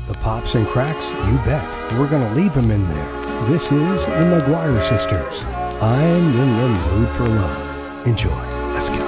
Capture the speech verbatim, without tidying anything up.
The pops and cracks, you bet. We're going to leave them in there. This is the McGuire Sisters. I'm in the mood for love. Enjoy. Let's get